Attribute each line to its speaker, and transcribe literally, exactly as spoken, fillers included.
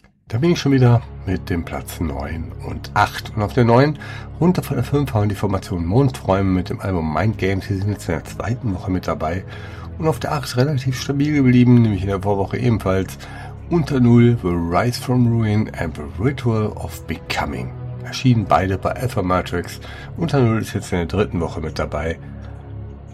Speaker 1: Da bin ich schon wieder mit dem Platz neun und acht. Und auf der neun, runter von der fünf, haben die Formation Mondträume mit dem Album Mind Games. Die sind jetzt in der zweiten Woche mit dabei. Und auf der acht relativ stabil geblieben, nämlich in der Vorwoche ebenfalls. Unter null, The Rise from Ruin and The Ritual of Becoming. Erschienen beide bei Alpha Matrix. Unter null ist jetzt in der dritten Woche mit dabei.